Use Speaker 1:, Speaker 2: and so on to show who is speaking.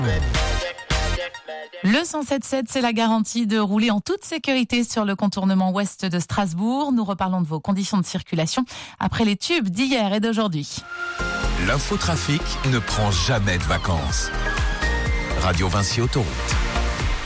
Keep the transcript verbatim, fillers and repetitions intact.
Speaker 1: Le cent sept sept, c'est la garantie de rouler en toute sécurité sur le contournement ouest de Strasbourg. Nous reparlons de vos conditions de circulation après les tubes d'hier et d'aujourd'hui.
Speaker 2: L'infotrafic ne prend jamais de vacances. Radio Vinci Autoroute.